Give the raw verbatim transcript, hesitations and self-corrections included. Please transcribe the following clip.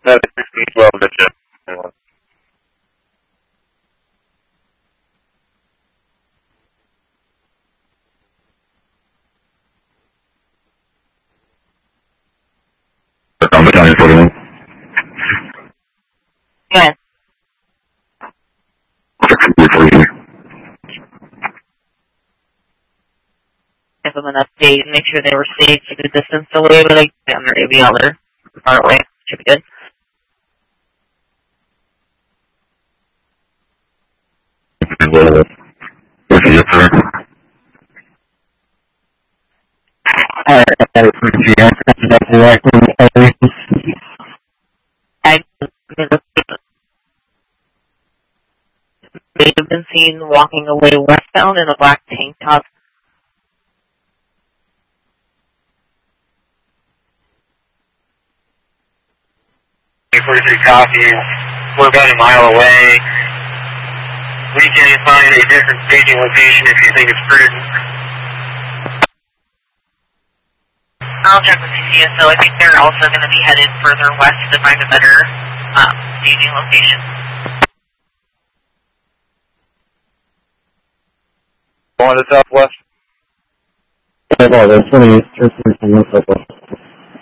Uh, sixteen twelve, gotcha. On battalion forty-one. Good. Give them an update, make sure they were safe, keep the distance away, but like, yeah, maybe other far away. Should be good. I may have been seen walking away westbound in a black tank top. forty-three copy. We're about a mile away. We can find a different staging location if you think it's prudent. I'll check with C C S O. I think they're also going to be headed further west to find a better um, staging location. Going to southwest? Yeah, well, there's twenty-eight, there's twenty-one southwest.